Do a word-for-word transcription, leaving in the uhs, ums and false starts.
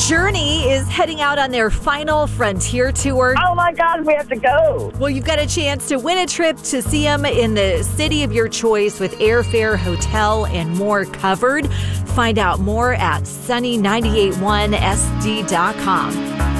Journey is heading out on their final Frontier tour. Oh my God, we have to go. Well, you've got a chance to win a trip to see them in the city of your choice with airfare, hotel, and more covered. Find out more at sunny nine eight one S D dot com.